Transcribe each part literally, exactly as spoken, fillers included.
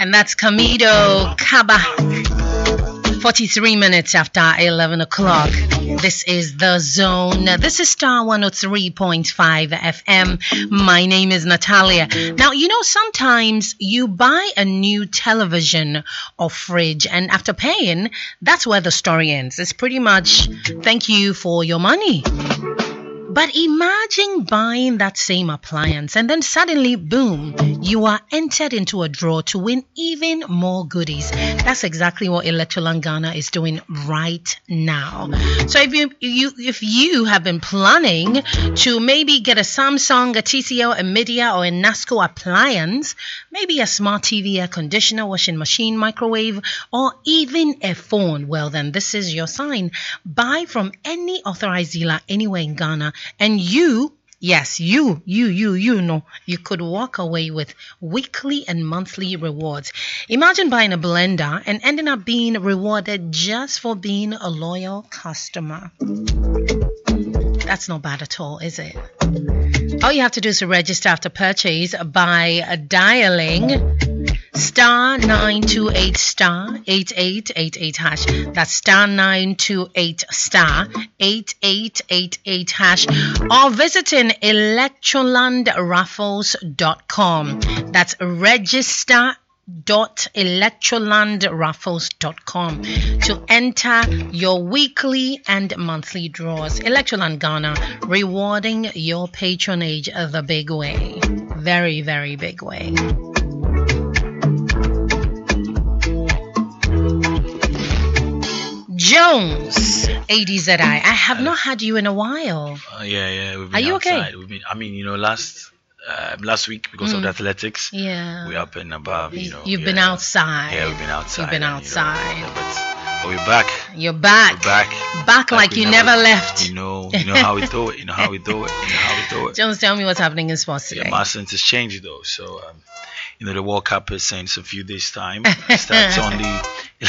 And that's Camido Kaba. forty-three minutes after eleven o'clock. This is The Zone. This is Star one oh three point five F M. My name is Natalia. Now, you know, sometimes you buy a new television or fridge, and after paying, that's where the story ends. It's pretty much thank you for your money. But imagine buying that same appliance and then suddenly, boom, you are entered into a draw to win even more goodies. That's exactly what Electroland Ghana is doing right now. So if you, you if you have been planning to maybe get a Samsung, a T C L, a Media, or a NASCO appliance, maybe a smart T V, air conditioner, washing machine, microwave, or even a phone, well then this is your sign. Buy from any authorized dealer anywhere in Ghana. And you, yes, you, you, you, you know, you could walk away with weekly and monthly rewards. Imagine buying a blender and ending up being rewarded just for being a loyal customer. That's not bad at all, is it? All you have to do is to register after purchase by dialing star nine two eight star eight eight eight eight hash. That's star nine two eight star eight eight eight eight hash, or visiting electroland raffles dot com. That's register dot electroland raffles dot com to enter your weekly and monthly draws. Electroland Ghana, rewarding your patronage the big way. Very, very big way. Jones, A D Z I. I have not had you in a while. Uh, yeah, yeah. We've been Are you outside. okay? We've been. I mean, you know, last uh, last week because mm. of the athletics. Yeah. We're up and above. You know. You've yeah. been outside. Yeah, we've been outside. You've been and, outside. You know, but, but we're back. You're back. We're back. Back, back like you never, never left. You know. You know how we do it. You know how we do it. You know how we do it. Jones, tell me what's happening in sports today. Yeah, my sense has changed though. So, um, you know, the World Cup is in a few days' time. It starts on the.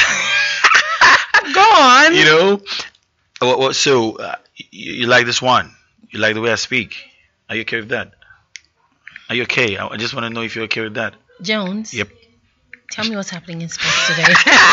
Go on. You know. What, what, so, uh, you, you like this one? You like the way I speak? Are you okay with that? Are you okay? I, I just want to know if you're okay with that. Jones? Yep. Tell me what's happening in sports today.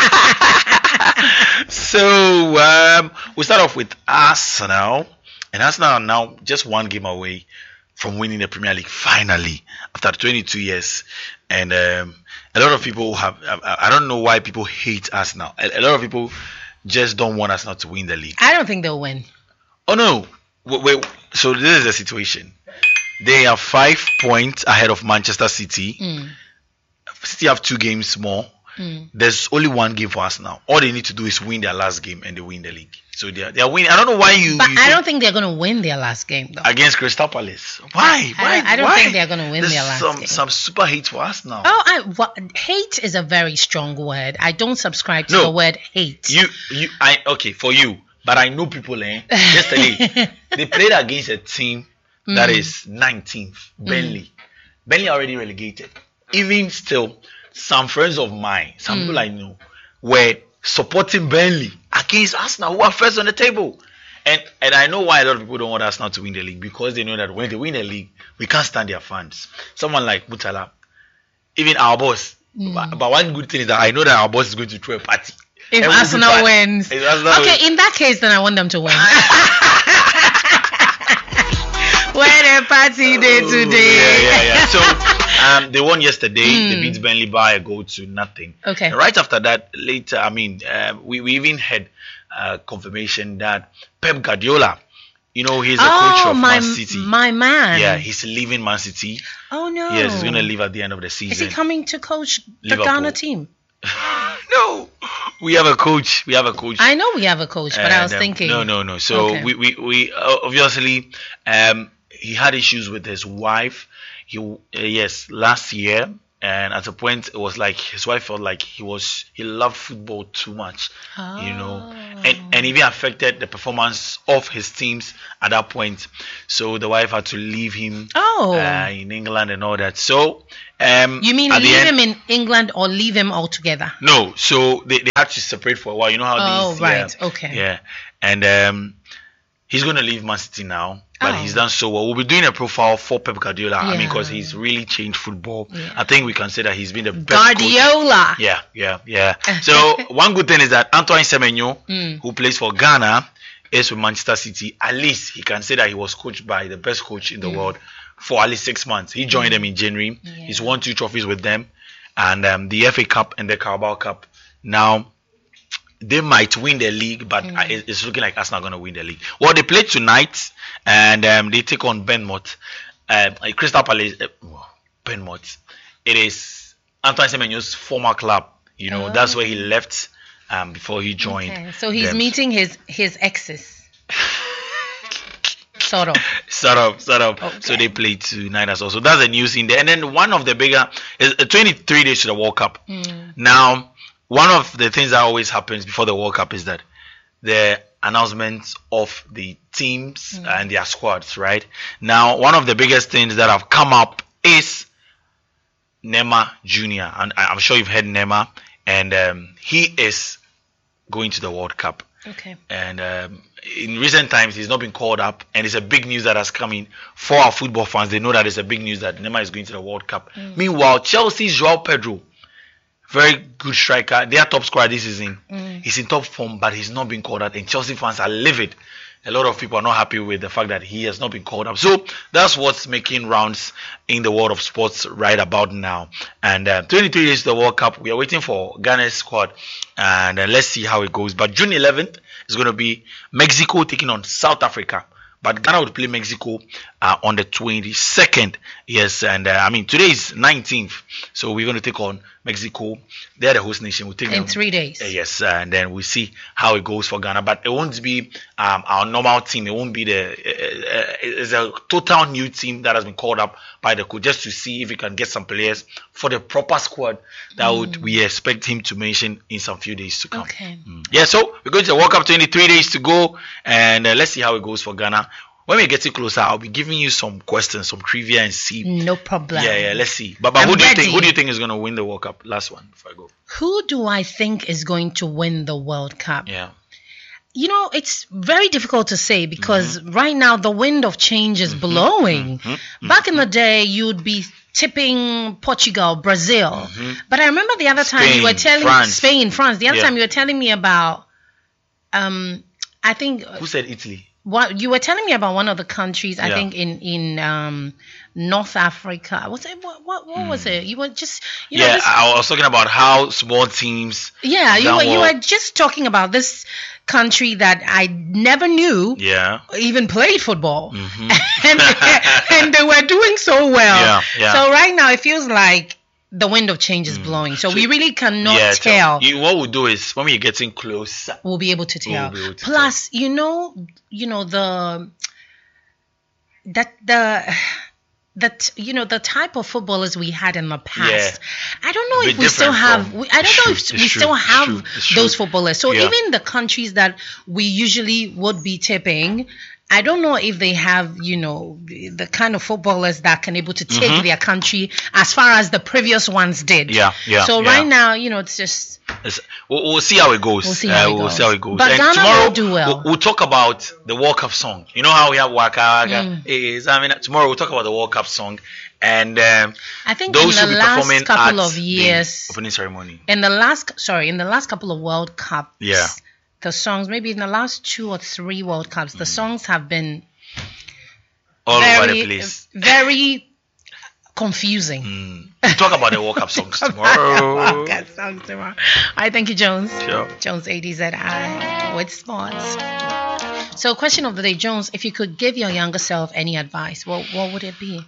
So, um, we start off with Arsenal. And Arsenal are now just one game away from winning the Premier League finally after twenty-two years. And um, a lot of people have, I, I don't know why people hate Arsenal. A, a lot of people just don't want us not to win the league. I don't think they'll win. Oh no! Wait, wait. So this is the situation. They are five points ahead of Manchester City. Mm. City have two games more. Mm. There's only one game for us now. All they need to do is win their last game and they win the league. So they are, they are winning. I don't know why you. But you I don't think they're going to win their last game though. Against Crystal Palace. Why? Why? I, I don't why? think they're going to win There's their last some, game. Some super hate for us now. Oh, I, what, hate is a very strong word. I don't subscribe to no, the word hate. You, you, I okay for you, but I know people. Eh, yesterday they played against a team that mm. is nineteenth, Burnley. Mm. Burnley already relegated. Even still, some friends of mine, some mm. people I know, were supporting Burnley against Arsenal, who are first on the table. And and I know why a lot of people don't want Arsenal to win the league, because they know that when they win the league, we can't stand their fans. Someone like Mutala, even our boss. Mm. But, but one good thing is that I know that our boss is going to throw a party. If Every Arsenal wins. If Arsenal okay, wins. In that case, then I want them to win. What a party day today. Yeah, yeah, yeah. So um, they won yesterday. Mm. They beat Burnley by a goal to nothing. Okay. And right after that, later, I mean, uh, we, we even had uh, confirmation that Pep Guardiola, you know, he's a oh, coach of my, Man City. My man. Yeah, he's leaving Man City. Oh, no. Yes, he's going to leave at the end of the season. Is he coming to coach the Liverpool. Ghana team? No, we have a coach. We have a coach. I know we have a coach, but and, I was um, thinking. No, no, no. So okay. we, we, we uh, obviously, um, he had issues with his wife. He, uh, yes, last year, and at a point it was like his wife felt like he was he loved football too much, oh. you know, and and even affected the performance of his teams at that point. So the wife had to leave him. Oh. Uh, in England and all that. So. Um, you mean leave end, him in England or leave him altogether? No, so they, they had to separate for a while. You know how oh, these. Oh, right. Yeah, okay. Yeah, and um, he's going to leave Man City now, but Oh. he's done so well. We'll be doing a profile for Pep Guardiola. I mean, Yeah. because he's really changed football. Yeah. I think we can say that he's been the best coach. Guardiola. Yeah, yeah, yeah. So one good thing is that Antoine Semenyo, Mm. who plays for Ghana, is with Manchester City. At least he can say that he was coached by the best coach in the world for at least six months. He joined them in January. Yeah. He's won two trophies with them, and um, the F A Cup and the Carabao Cup. Now they might win the league, but uh, it- it's looking like Arsenal are going to win the league. Well, they play tonight, and um, they take on Bournemouth. Um, uh, Crystal Palace, uh, Bournemouth. It is Antoine Semenyo's former club. You know, Oh. that's where he left um, before he joined. Okay, so he's them. meeting his his exes. Sort of. Sort of, sort of. Okay. So they play tonight as well. So that's the news in there. And then one of the bigger is uh, twenty-three days to the World Cup. Mm. Now, one of the things that always happens before the World Cup is that the announcements of the teams and their squads, right? Now, one of the biggest things that have come up is Neymar Junior And I- I'm sure you've heard Neymar, and um, he is going to the World Cup. Okay. And um, in recent times, he's not been called up, and it's a big news that has come in for our football fans. They know that it's a big news that Neymar is going to the World Cup. Meanwhile, Chelsea's Joao Pedro, very good striker, their top scorer this season, Mm. he's in top form, but he's not been called up, and Chelsea fans are livid. A lot of people are not happy with the fact that he has not been called up. So that's what's making rounds in the world of sports right about now. And uh, twenty-three days to the World Cup. We are waiting for Ghana's squad, and uh, let's see how it goes. But June eleventh is going to be Mexico taking on South Africa. But Ghana would play Mexico uh, on the twenty-second. Yes, and uh, I mean today is nineteenth, so we're going to take on Mexico. They're the host nation. We'll take In them three days. uh, yes, uh, and then we'll see how it goes for Ghana. But it won't be um, our normal team. It won't be the. Uh, uh, it's a total new team that has been called up by the coach just to see if we can get some players for the proper squad that would we expect him to mention in some few days to come. Okay. Mm. Yeah, so we're going to the World Cup. twenty-three days to go, and uh, let's see how it goes for Ghana. When we get it closer, I'll be giving you some questions, some trivia, and see. No problem. Yeah, yeah. Let's see. But, but I'm who do you ready. think? Who do you think is going to win the World Cup? Last one before I go. Who do I think is going to win the World Cup? Yeah. You know, it's very difficult to say because right now the wind of change is blowing. Back in the day, you'd be tipping Portugal, Brazil. But I remember the other time you were Spain, telling France. Spain, France. The other Yeah. time you were telling me about, um, I think Who said Italy? what you were telling me about one of the countries. I Yeah. think in in um, North Africa. Was it what? What, what was it? You were just you know Yeah, this, I was talking about how small teams. yeah. You down were you well- were just talking about this country that I never knew. Yeah. Even played football, and, and they were doing so well. Yeah, yeah. So right now it feels like the wind of change is blowing. So, we really cannot yeah. tell. You, what we'll do is when we're getting closer. We'll be able to tell. be able to Plus, you know, you know the that the that you know the type of footballers we had in the past. I don't know Be if we still different have. from- We, I don't It's know true, if it's we true, still it's have true, it's true. those footballers. So Yeah. even the countries that we usually would be tipping. I don't know if they have, you know, the kind of footballers that can able to take their country as far as the previous ones did. Mm-hmm. Yeah, yeah, So yeah. right now, you know, it's just It's- We'll, we'll see how it goes. We'll see how Uh, it we'll goes. see how it goes. But and Ghana tomorrow will do well. We'll, we'll talk about the World Cup song. You know how we have Waka Waka. Mm. Is I mean tomorrow we'll talk about the World Cup song, and um, I think those in will the be last performing couple at of the years, opening ceremony. in the last sorry, in the last couple of World Cups, Yeah. the songs maybe in the last two or three World Cups, the songs have been All very, over the place. very confusing. Mm. We'll talk about the World Cup songs tomorrow. Okay, songs tomorrow. All right, thank you, Jones. Sure. Jones A D Z I with sports. So, question of the day, Jones, if you could give your younger self any advice, what what would it be?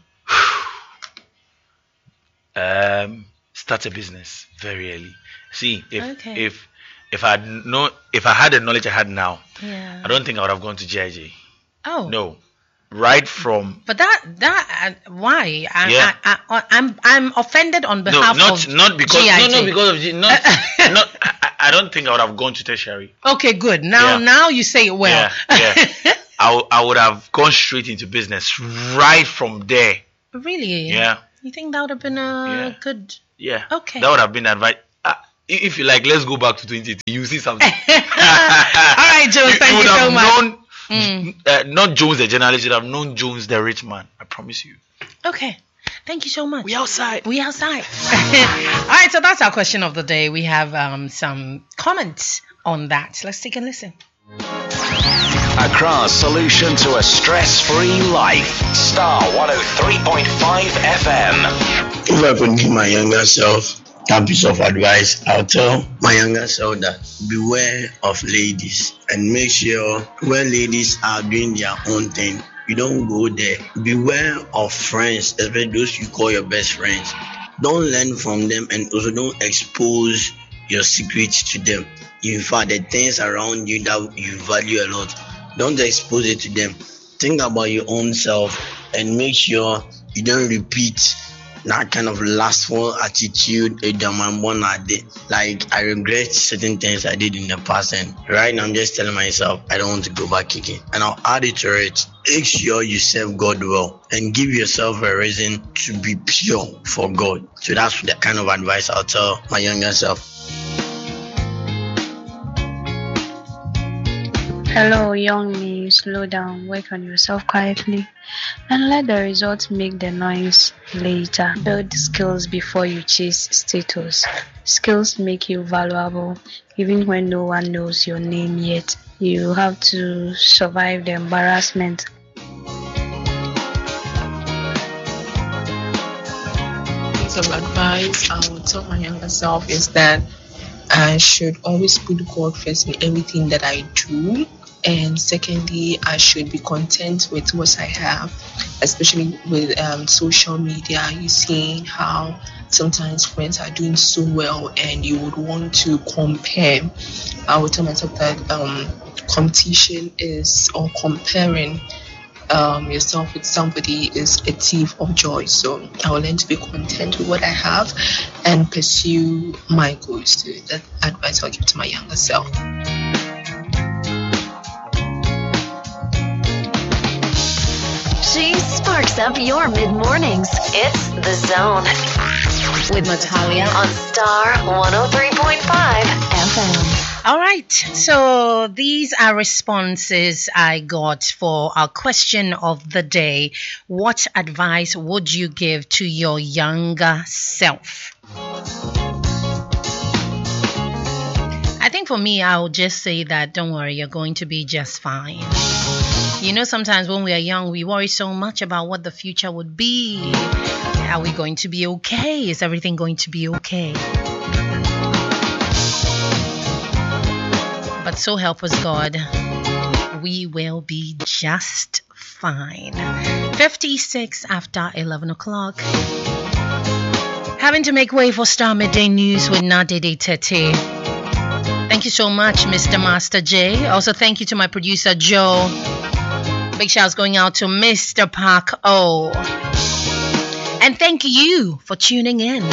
Um, start a business very early. See, if Okay. if if I had no if I had the knowledge I had now, Yeah. I don't think I would have gone to J I J. Oh. No, right from But that that uh, why I, Yeah. I, I I'm I'm offended on no, behalf not of not because G I J. no no because of G, not not. I, I don't think I would have gone to tertiary. Okay, good. Now Yeah. now you say it well. Yeah, yeah. I, w- I would have gone straight into business right from there. Really? Yeah, You think that would have been a Yeah. good? yeah. Okay. That would have been advice. Uh, if if you like, let's go back to twenty eighteen. You see something. All right, Jones. you, Thank you you, would so have much. known Mm. Uh, not Jones the journalist, you'd have known Jones the rich man. I promise you. Okay. Thank you so much. We outside. We outside. All right, so that's our question of the day. We have um, some comments on that. Let's take a listen. Accra's solution to a stress-free life. Star one oh three point five F M. If I could give my younger self that piece of advice, I'll tell my younger self that beware of ladies and make sure when ladies are doing their own thing, you don't go there. Beware of friends, especially those you call your best friends. Don't learn from them and also don't expose your secrets to them. In fact, the things around you that you value a lot, don't expose it to them. Think about your own self and make sure you don't repeat that kind of lustful attitude. Like, I regret certain things I did in the past, and right now I'm just telling myself I don't want to go back again. And I'll add it to it. Make sure you serve God well and give yourself a reason to be pure for God. So that's the kind of advice I'll tell my younger self. Hello, young me, slow down, work on yourself quietly, and let the results make the noise later. Build skills before you chase status. Skills make you valuable, even when no one knows your name yet. You have to survive the embarrassment. Piece of advice I would tell my younger self is that I should always put God first in everything that I do. And secondly, I should be content with what I have, especially with um, social media. You see how sometimes friends are doing so well and you would want to compare. I would tell myself that um, competition is, or comparing um, yourself with somebody is a thief of joy. So I will learn to be content with what I have and pursue my goals too. That advice I'll give to my younger self. She sparks up your mid-mornings. It's The Zone with Natalia on Star one oh three point five F M. All right, so these are responses I got for our question of the day. What advice would you give to your younger self? I think for me, I would just say that don't worry, you're going to be just fine. You know, sometimes when we are young, we worry so much about what the future would be. Are we going to be okay? Is everything going to be okay? But so help us God, we will be just fine. fifty-six after eleven o'clock. Having to make way for Star Midday News with Nadede Tete. Thank you so much, Mister Master J. Also, thank you to my producer, Joe. Big shouts going out to Mister Park O. And thank you for tuning in.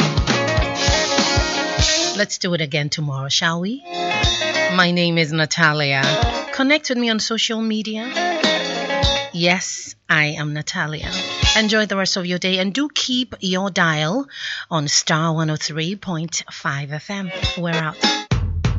Let's do it again tomorrow, shall we? My name is Natalia. Connect with me on social media. Yes, I am Natalia. Enjoy the rest of your day and do keep your dial on Star one oh three point five F M. We're out.